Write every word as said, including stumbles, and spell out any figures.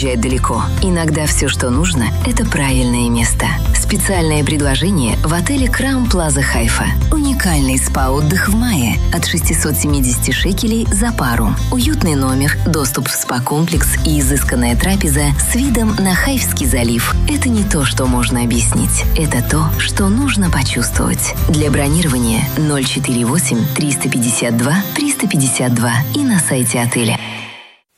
уезжать далеко. Иногда все, что нужно, это правильное место. Специальное предложение в отеле Crown Plaza Хайфа. Уникальный спа-отдых в мае от шестьсот семьдесят шекелей за пару. Уютный номер, доступ в спа-комплекс и изысканная трапеза с видом на Хайфский залив. Это не то, что можно объяснить. Это то, что нужно почувствовать. Для бронирования ноль четыре восемь триста пятьдесят два триста пятьдесят два и на сайте отеля.